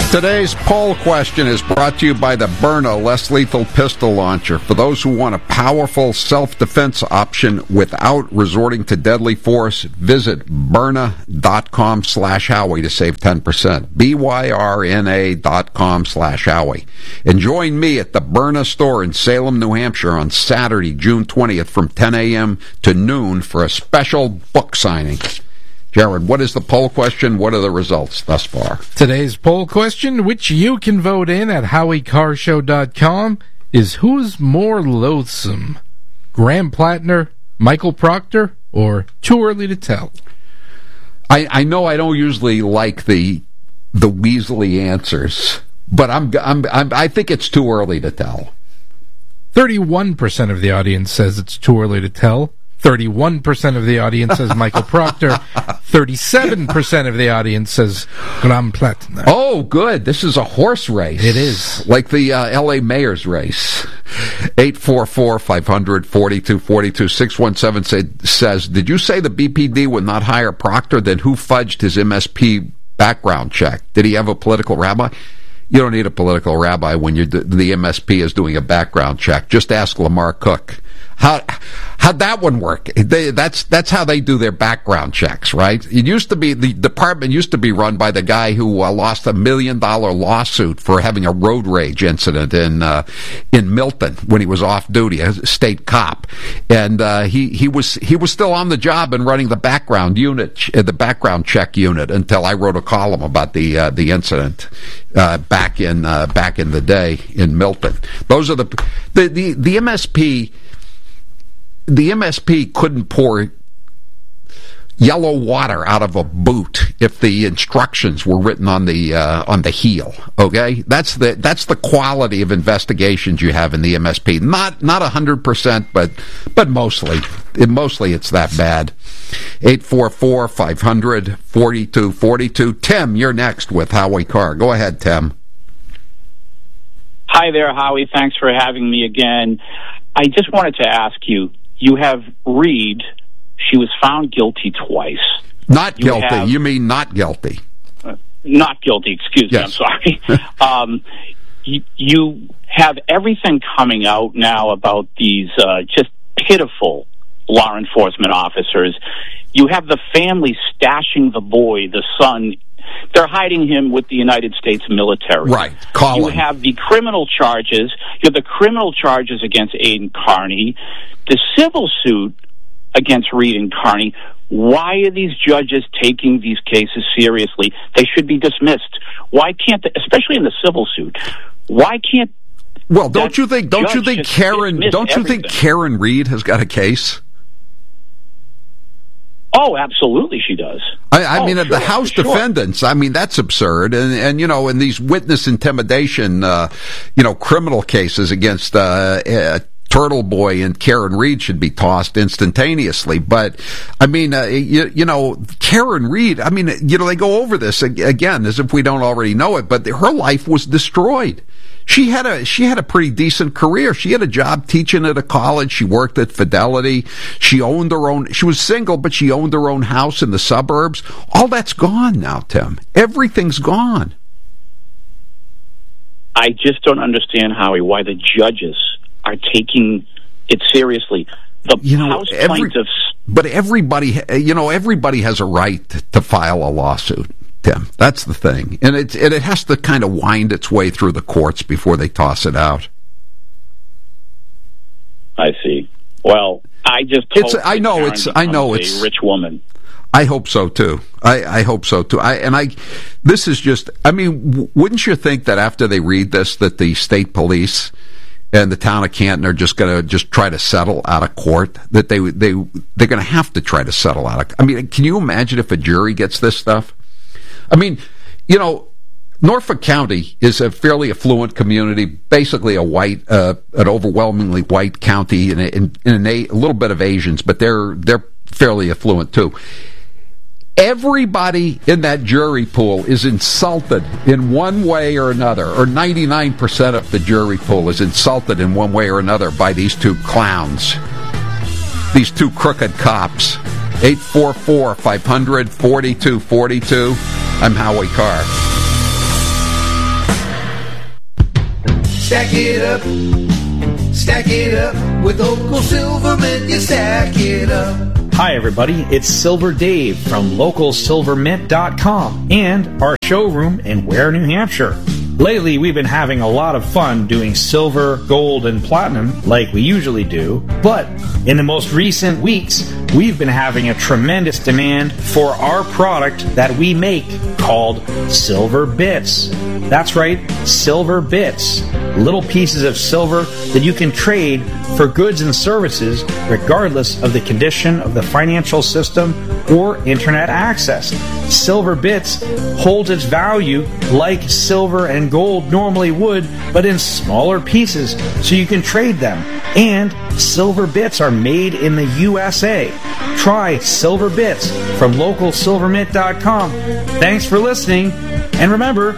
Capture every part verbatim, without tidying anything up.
Today's poll question is brought to you by the Byrna Less Lethal Pistol Launcher. For those who want a powerful self-defense option without resorting to deadly force, visit Byrna.com slash Howie to save ten percent. B Y R N A dot com slash Howie. And join me at the Byrna store in Salem, New Hampshire on Saturday, June twentieth from ten a.m. to noon for a special book signing. Jared, what is the poll question? What are the results thus far? Today's poll question, which you can vote in at Howie Carr Show dot com, is who's more loathsome? Graham Plattner, Michael Proctor, or too early to tell? I, I know I don't usually like the the Weasley answers, but I'm, I'm, I'm I think it's too early to tell. thirty-one percent of the audience says it's too early to tell. thirty-one percent of the audience says Michael Proctor. thirty-seven percent of the audience says Graham Plattner. Oh, good. This is a horse race. It is. Like the uh, L A mayor's race. eight four four, five hundred, forty-two forty-two. six one seven say, says, did you say the B P D would not hire Proctor? Then who fudged his M S P background check? Did he have a political rabbi? You don't need a political rabbi when you're, the M S P is doing a background check. Just ask Lamar Cook. How how'd that one work? They, that's that's how they do their background checks, right? It used to be, the department used to be run by the guy who uh, lost a million dollar lawsuit for having a road rage incident in uh, in Milton when he was off duty, a state cop, and uh, he he was he was still on the job and running the background unit, the background check unit, until I wrote a column about the uh, the incident uh, back in uh, back in the day in Milton. Those are the the the, the M S P. The M S P couldn't pour yellow water out of a boot if the instructions were written on the uh, on the heel. Okay, that's the that's the quality of investigations you have in the M S P. Not not a hundred percent, but but mostly it, mostly it's that bad. Eight four four five hundred forty two forty two. Tim, you're next with Howie Carr. Go ahead, Tim. Hi there, Howie. Thanks for having me again. I just wanted to ask you. You have Reed. She was found guilty twice. Not you guilty. Have, you mean not guilty? Uh, not guilty. Excuse yes. me. I'm sorry. um, you, you have everything coming out now about these uh, just pitiful law enforcement officers. You have the family stashing the boy, the son. They're hiding him with the United States military. Right. Colin. You have the criminal charges. You have the criminal charges against Aidan Carney. The civil suit against Reed and Carney. Why are these judges taking these cases seriously? They should be dismissed. Why can't they, especially in the civil suit, why can't Well, don't you think don't you think Karen don't you everything? think Karen Reed has got a case? Oh, absolutely, she does. I, I oh, mean, sure, the House sure. defendants. I mean, that's absurd. And, and you know, in these witness intimidation, uh, you know, criminal cases against uh, uh, Turtle Boy and Karen Reed should be tossed instantaneously. But I mean, uh, you, you know, Karen Reed. I mean, you know, they go over this again as if we don't already know it. But her life was destroyed. She had a she had a pretty decent career. She had a job teaching at a college. She worked at Fidelity. She owned her own. She was single, but she owned her own house in the suburbs. All that's gone now, Tim. Everything's gone. I just don't understand, Howie, why the judges are taking it seriously. The you know, House every, plaintiffs, but everybody, you know, everybody has a right to file a lawsuit. Tim, that's the thing, and it and it has to kind of wind its way through the courts before they toss it out. I see. Well, I just it's hope I know Karen it's I know becomes it's a rich woman. I hope so too. I, I hope so too. I and I. This is just. I mean, w- wouldn't you think that after they read this, that the state police and the town of Canton are just going to just try to settle out of court? That they they they're going to have to try to settle out of. I mean, can you imagine if a jury gets this stuff? I mean, you know, Norfolk County is a fairly affluent community, basically a white, uh, an overwhelmingly white county, and in, in, in a, a little bit of Asians, but they're they're fairly affluent too. Everybody in that jury pool is insulted in one way or another, or ninety-nine percent of the jury pool is insulted in one way or another by these two clowns, these two crooked cops. eight four four, five hundred, forty-two forty-two. I'm Howie Carr. Stack it up, stack it up, with local Silvermint, you stack it up. Hi everybody, it's Silver Dave from local silver mint dot com and our showroom in Ware, New Hampshire. Lately, we've been having a lot of fun doing silver, gold, and platinum like we usually do, but in the most recent weeks, we've been having a tremendous demand for our product that we make called Silver Bits. That's right, Silver Bits. Little pieces of silver that you can trade for goods and services regardless of the condition of the financial system or internet access. Silver Bits holds its value like silver and gold normally would, but in smaller pieces so you can trade them. And Silver Bits are made in the U S A. Try Silver Bits from local silver mint dot com. Thanks for listening, and remember,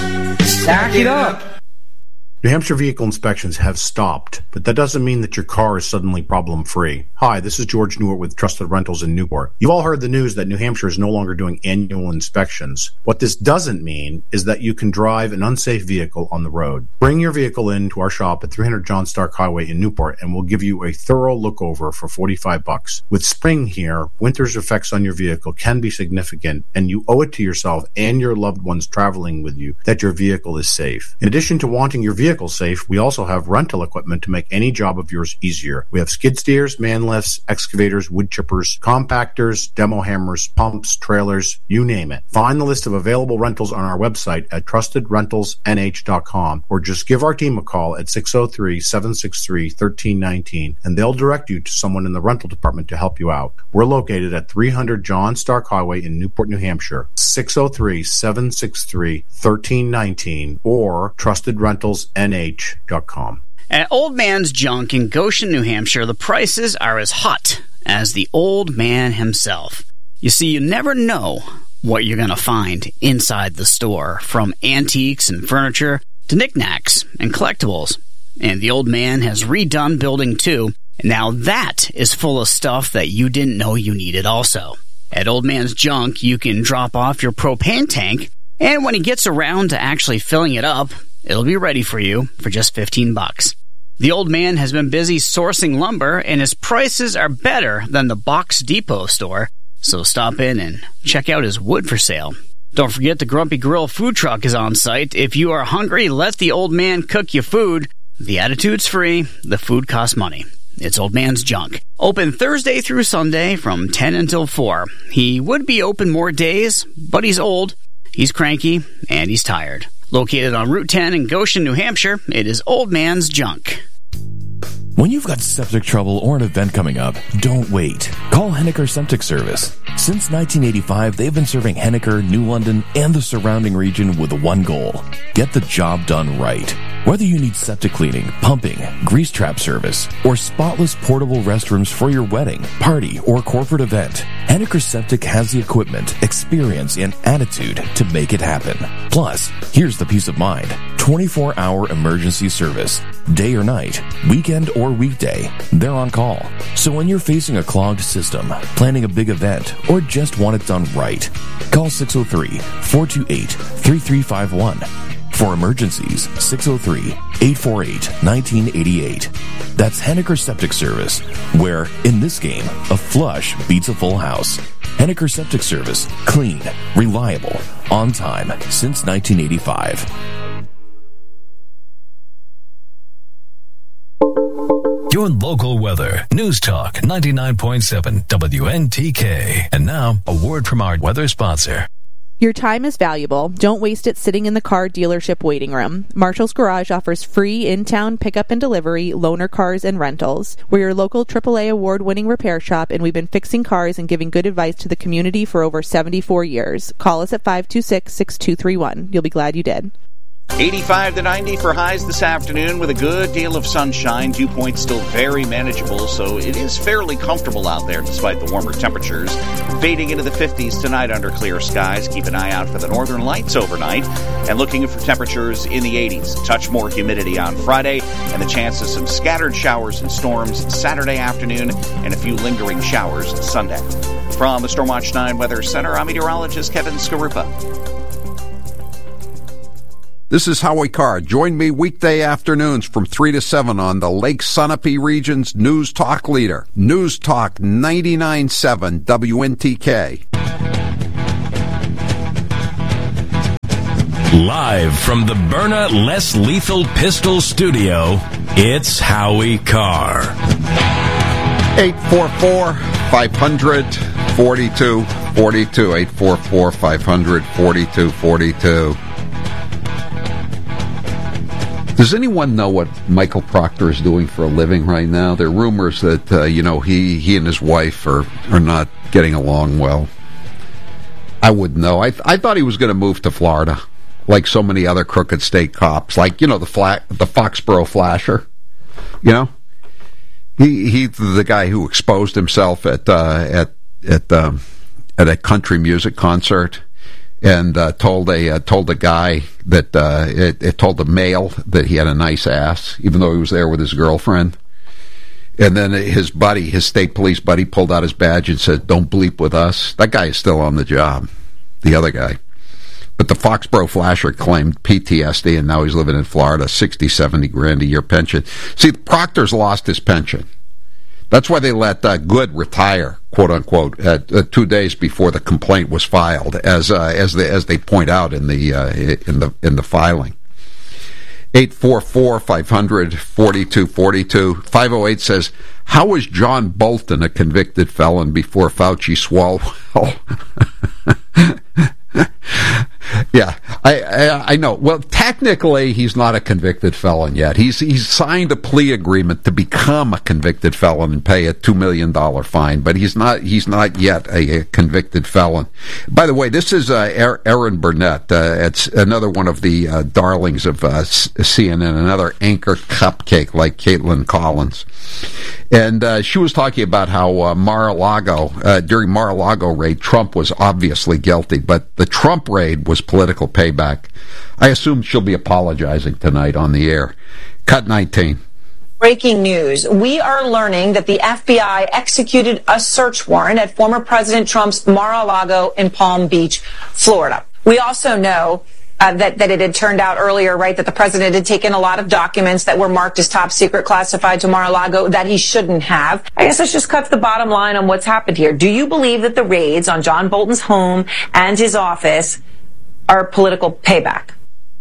stack it up. New Hampshire vehicle inspections have stopped, but that doesn't mean that your car is suddenly problem-free. Hi, this is George Newart with Trusted Rentals in Newport. You've all heard the news that New Hampshire is no longer doing annual inspections. What this doesn't mean is that you can drive an unsafe vehicle on the road. Bring your vehicle in to our shop at three hundred John Stark Highway in Newport, and we'll give you a thorough look over for forty-five bucks. With spring here, winter's effects on your vehicle can be significant, and you owe it to yourself and your loved ones traveling with you that your vehicle is safe. In addition to wanting your vehicle safe, we also have rental equipment to make any job of yours easier. We have skid steers, man lifts, excavators, wood chippers, compactors, demo hammers, pumps, trailers, you name it. Find the list of available rentals on our website at trusted rentals n h dot com, or just give our team a call at six oh three, seven six three, one three one nine and they'll direct you to someone in the rental department to help you out. We're located at three hundred John Stark Highway in Newport, New Hampshire, six oh three, seven six three, one three one nine or trusted rentals n h dot com. At Old Man's Junk in Goshen, New Hampshire, the prices are as hot as the old man himself. You see, you never know what you're going to find inside the store, from antiques and furniture to knickknacks and collectibles. And the old man has redone Building two, and now that is full of stuff that you didn't know you needed also. At Old Man's Junk, you can drop off your propane tank, and when he gets around to actually filling it up, it'll be ready for you for just fifteen bucks. The old man has been busy sourcing lumber, and his prices are better than the Box Depot store, so stop in and check out his wood for sale. Don't forget the Grumpy Grill food truck is on site. If you are hungry, let the old man cook you food. The attitude's free, the food costs money. It's Old Man's Junk. Open Thursday through Sunday from ten until four. He would be open more days, but he's old, he's cranky, and he's tired. Located on Route ten in Goshen, New Hampshire, it is Old Man's Junk. When you've got septic trouble or an event coming up, don't wait. Call Henniker Septic Service. Since nineteen eighty-five, they've been serving Henniker, New London, and the surrounding region with one goal: get the job done right. Whether you need septic cleaning, pumping, grease trap service, or spotless portable restrooms for your wedding, party, or corporate event, Henniker Septic has the equipment, experience, and attitude to make it happen. Plus, here's the peace of mind: twenty-four hour emergency service. Day or night, weekend or weekday, they're on call. So when you're facing a clogged system, planning a big event, or just want it done right, call six oh three, four two eight, three three five one. For emergencies, six oh three, eight four eight, one nine eight eight. That's Henniker Septic Service, where, in this game, a flush beats a full house. Henniker Septic Service. Clean, reliable, on time, since nineteen eighty-five. Your local weather. News Talk ninety-nine point seven W N T K. And now, a word from our weather sponsor. Your time is valuable. Don't waste it sitting in the car dealership waiting room. Marshall's Garage offers free in-town pickup and delivery, loaner cars, and rentals. We're your local triple A award-winning repair shop, and we've been fixing cars and giving good advice to the community for over seventy-four years. Call us at five two six, six two three one. You'll be glad you did. eighty-five to ninety for highs this afternoon with a good deal of sunshine. Dew point still very manageable, so it is fairly comfortable out there despite the warmer temperatures. Fading into the fifties tonight under clear skies. Keep an eye out for the northern lights overnight. And looking for temperatures in the eighties. A touch more humidity on Friday and the chance of some scattered showers and storms Saturday afternoon and a few lingering showers Sunday. From the Stormwatch nine Weather Center, I'm meteorologist Kevin Skarupa. This is Howie Carr. Join me weekday afternoons from three to seven on the Lake Sunapee region's News Talk leader, News Talk ninety-nine point seven W N T K. Live from the Byrna Less Lethal Pistol Studio, it's Howie Carr. eight four four, five hundred, forty-two forty-two. eight four four, five hundred, forty-two forty-two. Does anyone know what Michael Proctor is doing for a living right now? There are rumors that, uh, you know, he, he and his wife are, are not getting along well. I wouldn't know. I, th- I thought he was going to move to Florida, like so many other crooked state cops, like, you know, the fla- the Foxborough Flasher, you know? He he's the guy who exposed himself at uh, at at um, at a country music concert, and uh, told a uh, told a guy that uh, it, it told the male that he had a nice ass, even though he was there with his girlfriend. And then his buddy, his state police buddy, pulled out his badge and said, "Don't bleep with us." That guy is still on the job, the other guy. But the Foxborough Flasher claimed P T S D, and now he's living in Florida, sixty, seventy grand a year pension. See, Proctor's lost his pension. That's why they let uh, Good retire, quote unquote, at, uh, two days before the complaint was filed, as uh, as they as they point out in the uh, in the in the filing. eight four four, five hundred, forty-two forty-two. five oh eight says, how was John Bolton a convicted felon before Fauci swallowed? Yeah, I, I I know. Well, technically, he's not a convicted felon yet. He's he's signed a plea agreement to become a convicted felon and pay a two million dollar fine, but he's not he's not yet a, a convicted felon. By the way, this is uh, Erin Burnett. Uh, it's another one of the uh, darlings of uh, C N N, another anchor cupcake like Caitlin Collins. And uh, she was talking about how uh, Mar-a-Lago, uh, during Mar-a-Lago raid, Trump was obviously guilty, but the Trump raid was political payback. I assume she'll be apologizing tonight on the air. Cut nineteen. Breaking news. We are learning that the F B I executed a search warrant at former President Trump's Mar-a-Lago in Palm Beach, Florida. We also know Uh, that, that it had turned out earlier, right, that the president had taken a lot of documents that were marked as top secret classified to Mar-a-Lago that he shouldn't have. I guess this just cuts the bottom line on what's happened here. Do you believe that the raids on John Bolton's home and his office are political payback?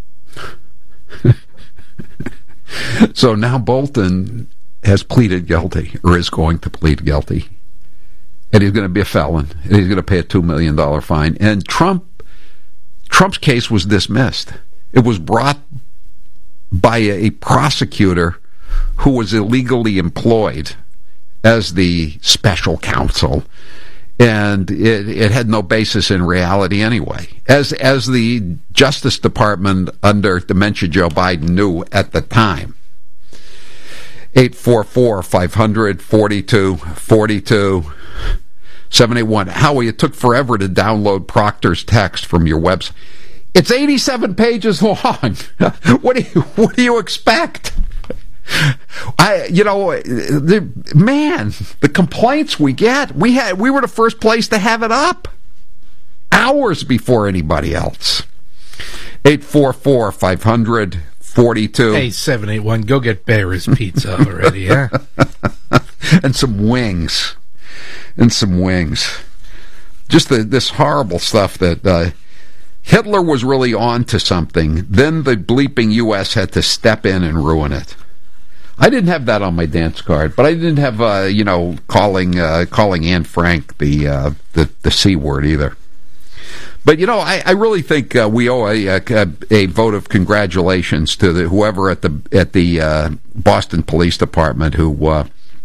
So now Bolton has pleaded guilty, or is going to plead guilty, and he's going to be a felon, and he's going to pay a two million dollars fine. And Trump Trump's case was dismissed. It was brought by a prosecutor who was illegally employed as the special counsel, and it, it had no basis in reality anyway. As as the Justice Department under Dementia Joe Biden knew at the time. eight four four, five hundred, forty-two forty-two. seven eight one. Howie, it took forever to download Proctor's text from your website. It's eighty-seven pages long. What do you, what do you expect? I, you know, the, man, the complaints we get, we had, we were the first place to have it up hours before anybody else. eight four four, five hundred, forty-two. Hey, seven eight one, go get Bear's Pizza already, huh? And some wings. And some wings. Just the, this horrible stuff that uh, Hitler was really on to something. Then the bleeping U S had to step in and ruin it. I didn't have that on my dance card, but I didn't have, uh, you know, calling uh, calling Anne Frank the, uh, the the C word either. But, you know, I, I really think uh, we owe a, a, a vote of congratulations to the, whoever at the at the uh, Boston Police Department who... Uh,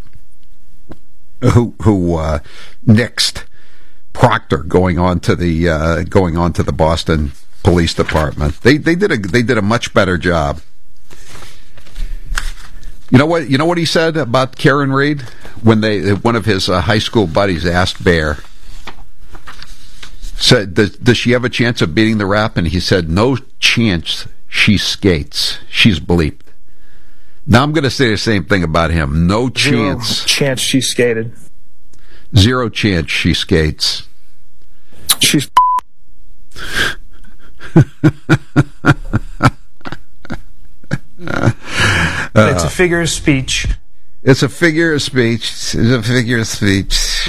who who uh, nixed Proctor going on to the uh, going on to the Boston Police Department. They they did a they did a much better job. You know what? You know what he said about Karen Reed when they one of his uh, high school buddies asked Bear, said, does, "Does she have a chance of beating the rap?" And he said, "No chance. She skates. She's bleeped." Now I'm going to say the same thing about him. No chance. Zero chance she skated. Zero chance she skates. She's Uh, it's a figure of speech. It's a figure of speech. It's a figure of speech.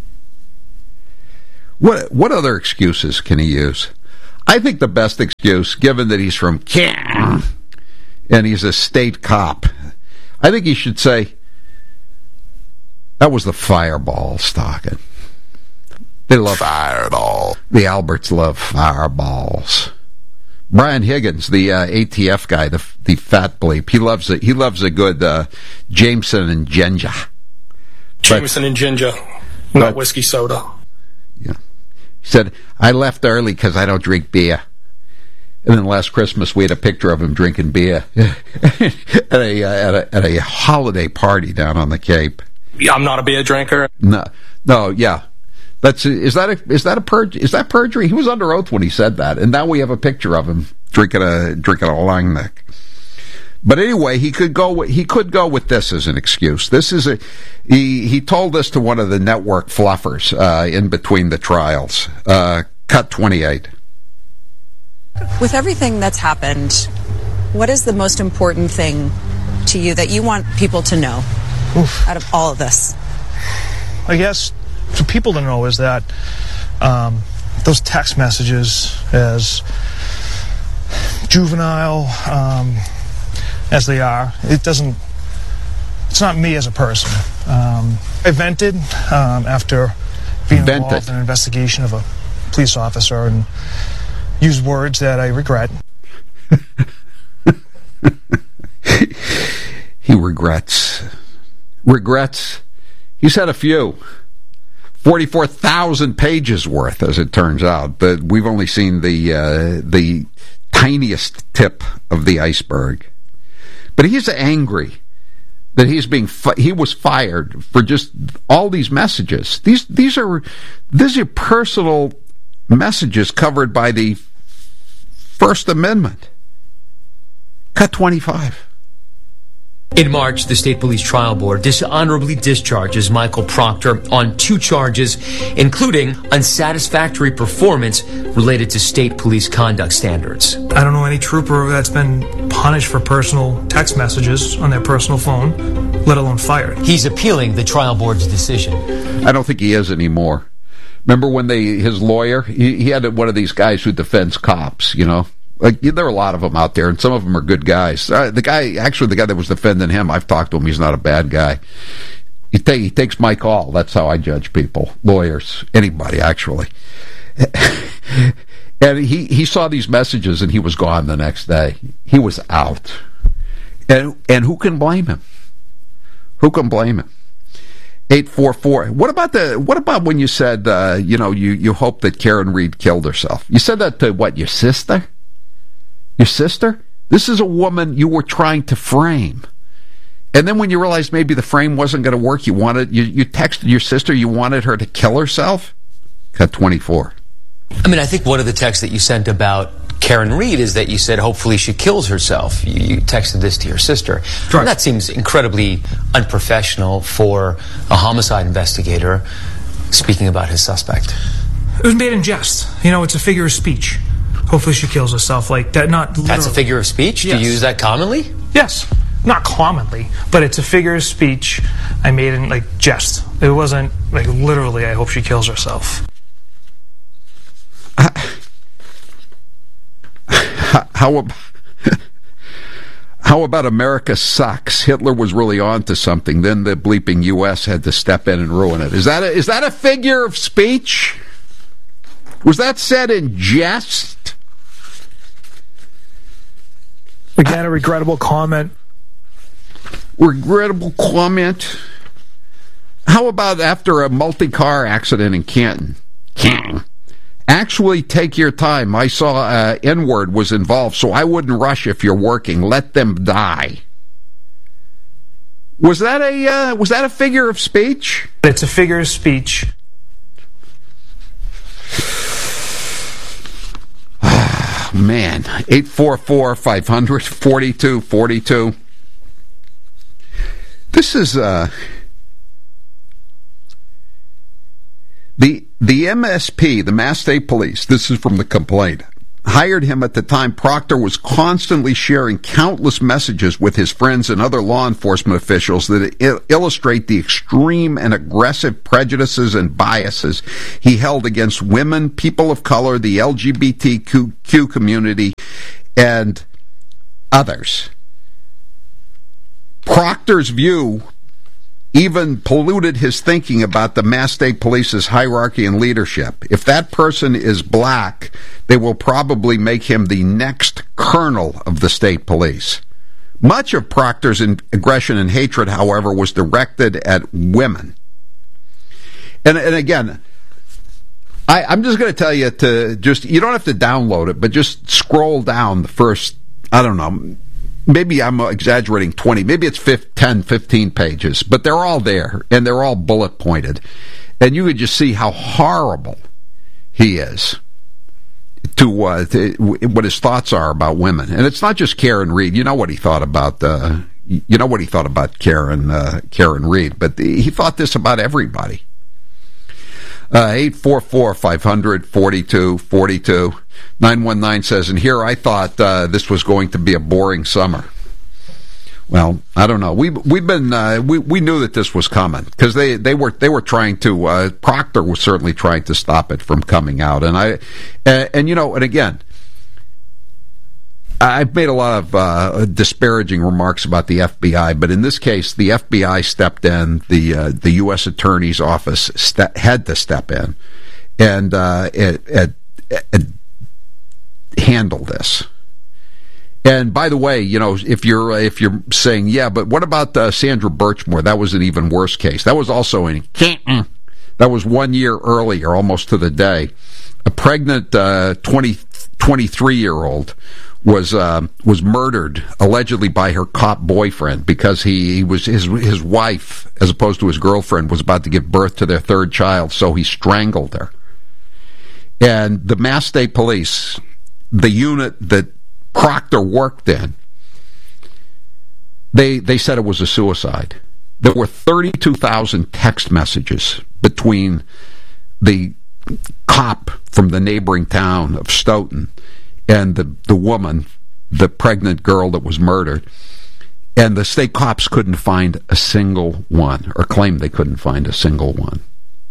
What what other excuses can he use? I think the best excuse, given that he's from Canada and he's a state cop, I think he should say, that was the Fireball stocking. They love Fireball. The Alberts love Fireballs. Brian Higgins, the uh, A T F guy, the the fat bleep, he loves it. He loves a good uh, Jameson and ginger. Jameson but, and ginger, not but, whiskey soda. Yeah. He said, I left early because I don't drink beer. And then last Christmas we had a picture of him drinking beer at a, uh, at a at a holiday party down on the Cape. Yeah, I'm not a beer drinker. No, no, yeah. That's is that a is that a purge is that perjury? He was under oath when he said that, and now we have a picture of him drinking a drinking a long neck. But anyway, he could go he could go with this as an excuse. This is a he he told this to one of the network fluffers uh, in between the trials. Uh, cut twenty-eight. With everything that's happened, what is the most important thing to you that you want people to know Oof. out of all of this? I guess for people to know is that um, those text messages, as juvenile um, as they are, it doesn't, it's not me as a person. Um, I vented um, after being vented. involved in an investigation of a police officer and used words that I regret. He regrets. Regrets. He's had a few. forty-four thousand pages worth, as it turns out. But we've only seen the uh, the tiniest tip of the iceberg. But he's angry that he's being fi- he was fired for just all these messages. These these are these are personal messages covered by the First Amendment. Cut twenty-five. In March, the State Police Trial Board dishonorably discharges Michael Proctor on two charges, including unsatisfactory performance related to state police conduct standards. I don't know any trooper that's been punished for personal text messages on their personal phone, let alone fired. He's appealing the trial board's decision. I don't think he is anymore. Remember when they his lawyer, he, he had one of these guys who defends cops, you know? Like, there are a lot of them out there, and some of them are good guys. Uh, the guy, actually, the guy that was defending him, I've talked to him. He's not a bad guy. He, take, he takes my call. That's how I judge people, lawyers, anybody, actually. And he, he saw these messages, and he was gone the next day. He was out. And and who can blame him? Who can blame him? eight four four. What about the? What about when you said, uh, you know, you, you hope that Karen Reed killed herself? You said that to, what, your sister? Your sister? This is a woman you were trying to frame. And then when you realized maybe the frame wasn't going to work, you wanted you, you texted your sister you wanted her to kill herself? Cut twenty-four. I mean, I think one of the texts that you sent about Karen Reed is that you said hopefully she kills herself. You, you texted this to your sister. Right. And that seems incredibly unprofessional for a homicide investigator speaking about his suspect. It was made in jest. You know, it's a figure of speech. Hopefully she kills herself like that. Not literally. That's a figure of speech? Yes. Do you use that commonly? Yes. Not commonly, but it's a figure of speech I made in like jest. It wasn't like literally I hope she kills herself. Uh, how about how about America sucks? Hitler was really on to something. Then the bleeping U S had to step in and ruin it. Is that a, is that a figure of speech? Was that said in jest? Again, a regrettable comment. Regrettable comment. How about after a multi-car accident in Canton? Canton. Actually take your time. I saw uh, N-word was involved, so I wouldn't rush if you're working. Let them die. Was that a uh, was that a figure of speech? It's a figure of speech. Man, eight four four, five hundred, forty-two forty-two. This is uh, the the M S P, the Mass State Police. This is from the complaint. hired him at the time, Proctor was constantly sharing countless messages with his friends and other law enforcement officials that il- illustrate the extreme and aggressive prejudices and biases he held against women, people of color, the L G B T Q community, and others. Proctor's view even polluted his thinking about the Mass State Police's hierarchy and leadership. If that person is black, they will probably make him the next colonel of the state police. Much of Proctor's aggression and hatred, however, was directed at women. And, and again, I, I'm just going to tell you to just, you don't have to download it, but just scroll down the first, I don't know, maybe I'm exaggerating, twenty, maybe it's ten, fifteen pages, but they're all there, and they're all bullet pointed. And you could just see how horrible he is to, uh, to what his thoughts are about women. And it's not just Karen Reed. You know what he thought about, uh, you know what he thought about Karen, uh, Karen Reed, but the, he thought this about everybody. Uh, eight four four, five hundred, forty-two forty-two. nine one nine says, and here I thought uh, this was going to be a boring summer. Well, I don't know. We we've been uh, we we knew that this was coming because they, they were they were trying to. Uh, Proctor was certainly trying to stop it from coming out, and I and, and you know, and again, I've made a lot of uh, disparaging remarks about the F B I, but in this case, the F B I stepped in. The uh, the U S Attorney's Office ste- had to step in and uh, it, it, it handle this. And by the way, you know, if you're uh, if you're saying, yeah, but what about uh, Sandra Birchmore? That was an even worse case. That was also in Canton. That was one year earlier, almost to the day. A pregnant uh, twenty, twenty-three-year-old was uh, was murdered allegedly by her cop boyfriend because he, he was his his wife, as opposed to his girlfriend, was about to give birth to their third child, so he strangled her. And the Mass State Police, the unit that Proctor worked in, they they said it was a suicide. There were thirty-two thousand text messages between the cop from the neighboring town of Stoughton and the, the woman, the pregnant girl that was murdered. And the state cops couldn't find a single one, or claimed they couldn't find a single one.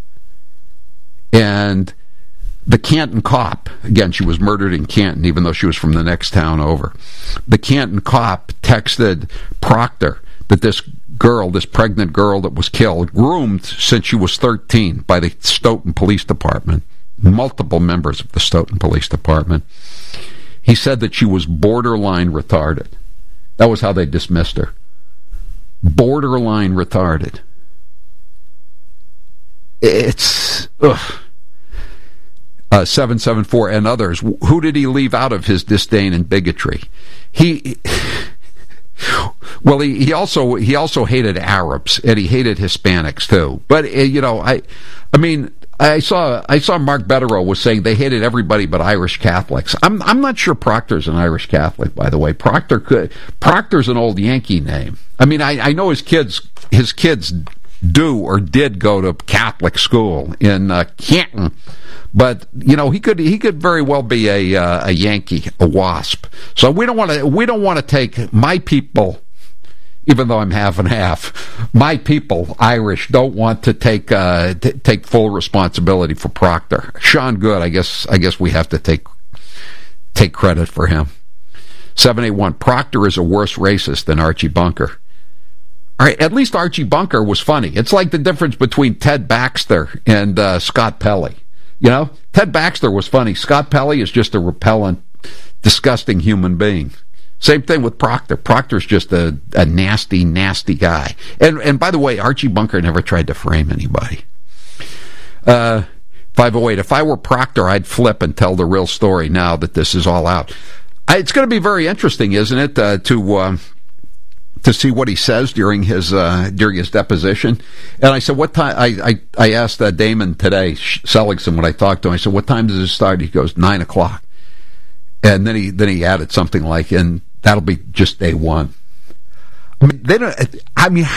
And the Canton cop, again, she was murdered in Canton, even though she was from the next town over. The Canton cop texted Proctor that this girl, this pregnant girl that was killed, groomed since she was thirteen by the Stoughton Police Department, multiple members of the Stoughton Police Department. He said that she was borderline retarded. That was how they dismissed her. Borderline retarded. It's, ugh. Uh, seven seven four and others. Who did he leave out of his disdain and bigotry? He... Well, he, he also he also hated Arabs, and he hated Hispanics too. But uh, you know, I, I mean, I saw I saw Mark Betterow was saying they hated everybody but Irish Catholics. I'm I'm not sure Proctor's an Irish Catholic, by the way. Proctor could Proctor's an old Yankee name. I mean, I, I know his kids his kids do or did go to Catholic school in uh, Canton. But you know, he could he could very well be a uh, a Yankee, a WASP. So we don't want to we don't want to take my people, even though I'm half and half. My people, Irish, don't want to take uh, t- take full responsibility for Proctor. Sean Good, I guess I guess we have to take take credit for him. seven eight one Proctor is a worse racist than Archie Bunker. All right, at least Archie Bunker was funny. It's like the difference between Ted Baxter and uh, Scott Pelley. You know, Ted Baxter was funny. Scott Pelley is just a repellent, disgusting human being. Same thing with Proctor. Proctor's just a, a nasty, nasty guy. And and by the way, Archie Bunker never tried to frame anybody. Uh, five oh eight, if I were Proctor, I'd flip and tell the real story now that this is all out. I, it's going to be very interesting, isn't it, uh, to... Uh, to see what he says during his uh, during his deposition. And I said, what time, I, I, I asked uh, Damon today, Seligson, when I talked to him, I said, what time does it start? He goes, nine o'clock. And then he then he added something like, and that'll be just day one. I mean, they don't, I mean, how,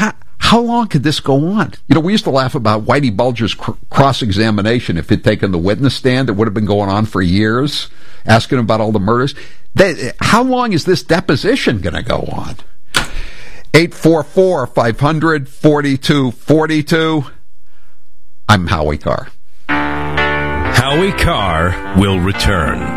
How long could this go on? You know, we used to laugh about Whitey Bulger's cr- cross-examination. If he'd taken the witness stand, it would have been going on for years, asking him about all the murders. They, how long is this deposition going to go on? eight four four, five hundred, forty-two forty-two. I'm Howie Carr. Howie Carr will return.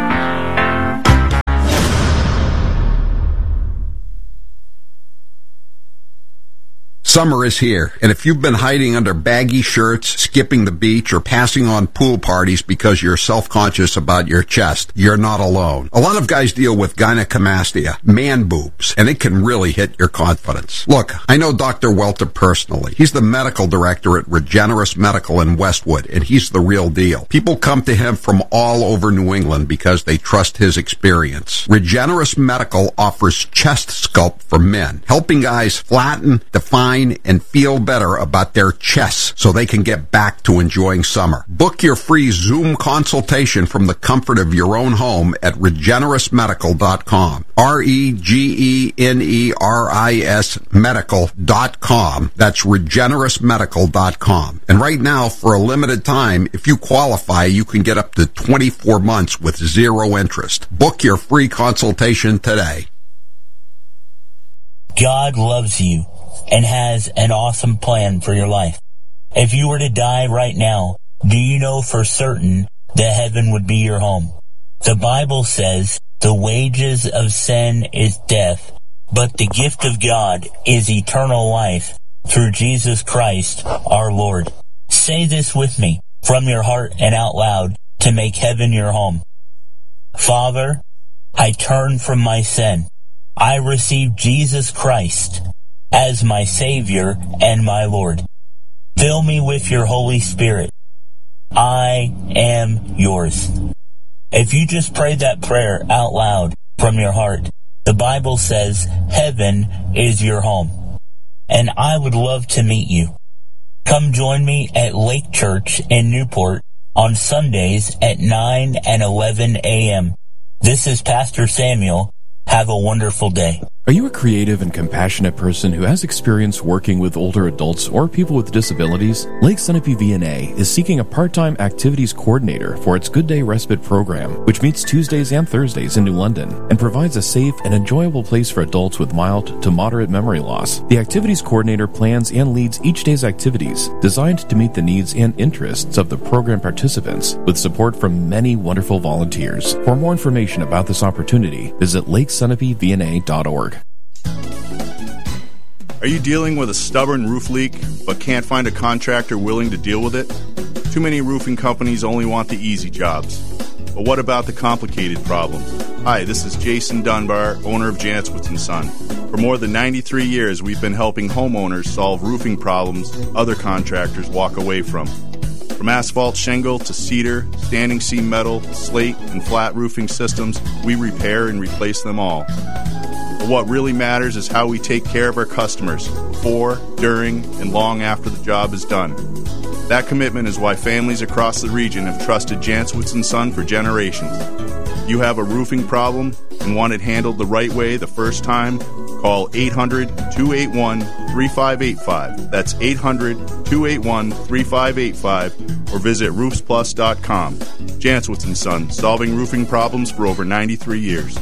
Summer is here, and if you've been hiding under baggy shirts, skipping the beach, or passing on pool parties because you're self-conscious about your chest, you're not alone. A lot of guys deal with gynecomastia, man boobs, and it can really hit your confidence. Look, I know Doctor Welter personally. He's the medical director at Regenerous Medical in Westwood, and he's the real deal. People come to him from all over New England because they trust his experience. Regenerous Medical offers chest sculpt for men, helping guys flatten, define, and feel better about their chests so they can get back to enjoying summer. Book your free Zoom consultation from the comfort of your own home at regenerous medical dot com. R E G E N E R I S medical dot com. That's regenerous medical dot com. And right now, for a limited time, if you qualify, you can get up to twenty-four months with zero interest. Book your free consultation today. God loves you and has an awesome plan for your life. If you were to die right now, do you know for certain that heaven would be your home? The Bible says the wages of sin is death, but the gift of God is eternal life through Jesus Christ our Lord. Say this with me from your heart and out loud to make heaven your home. Father, I turn from my sin. I receive Jesus Christ as my Savior and my Lord. Fill me with your Holy Spirit. I am yours. If you just prayed that prayer out loud from your heart, the Bible says heaven is your home. And I would love to meet you. Come join me at Lake Church in Newport on Sundays at nine and eleven a.m. This is Pastor Samuel. Have a wonderful day. Are you a creative and compassionate person who has experience working with older adults or people with disabilities? Lake Sunapee V N A is seeking a part-time activities coordinator for its Good Day Respite program, which meets Tuesdays and Thursdays in New London and provides a safe and enjoyable place for adults with mild to moderate memory loss. The activities coordinator plans and leads each day's activities designed to meet the needs and interests of the program participants with support from many wonderful volunteers. For more information about this opportunity, visit lake sunapee v n a dot org. Are you dealing with a stubborn roof leak but can't find a contractor willing to deal with it? Too many roofing companies only want the easy jobs. But what about the complicated problems? Hi, this is Jason Dunbar, owner of Jantzwitz and Son. For more than ninety-three years, we've been helping homeowners solve roofing problems other contractors walk away from. From asphalt shingle to cedar, standing seam metal, slate, and flat roofing systems, we repair and replace them all. But what really matters is how we take care of our customers before, during, and long after the job is done. That commitment is why families across the region have trusted Jantzwitz and Son for generations. If you have a roofing problem and want it handled the right way the first time, call eight hundred, two eight one, three five eight five. That's eight hundred, two eight one, three five eight five or visit roofs plus dot com. Jantzwitz and Son, solving roofing problems for over ninety-three years.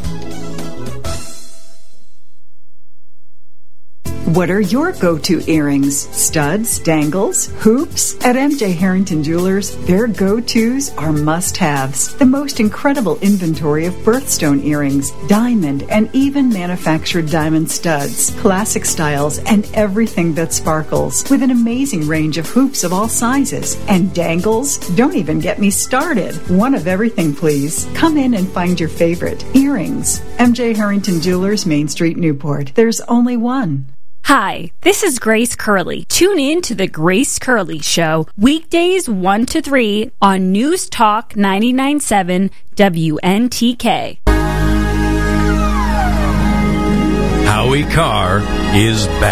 What are your go-to earrings? Studs, dangles, hoops? At M J Harrington Jewelers, their go-tos are must-haves. The most incredible inventory of birthstone earrings, diamond, and even manufactured diamond studs, classic styles, and everything that sparkles, with an amazing range of hoops of all sizes. And dangles? Don't even get me started. One of everything, please. Come in and find your favorite. Earrings. M J Harrington Jewelers, Main Street, Newport. There's only one. Hi, this is Grace Curley. Tune in to The Grace Curley Show, weekdays one to three on News Talk ninety-nine point seven W N T K. Howie Carr is back.